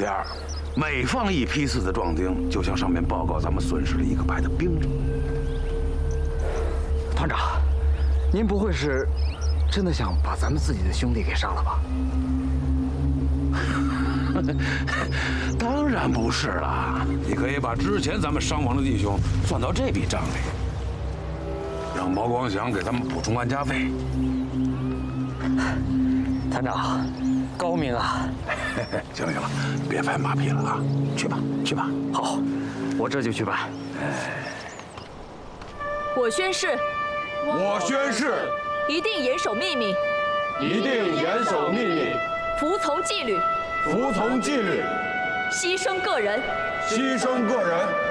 第二，每放一批次的壮丁，就向上面报告咱们损失了一个排的兵力。 团长，您不会是真的想把咱们自己的兄弟给杀了吧？ 当然不是了，你可以把之前咱们伤亡的弟兄算到这笔账里，让毛光祥给咱们补充安家费。 团长，高明啊！ 行了行了，别拍马屁了啊！去吧去吧。 好，我这就去办。 我宣誓， 我宣誓， 一定严守秘密， 一定严守秘密， 服从纪律， 服从纪律， 牺牲个人， 牺牲个人。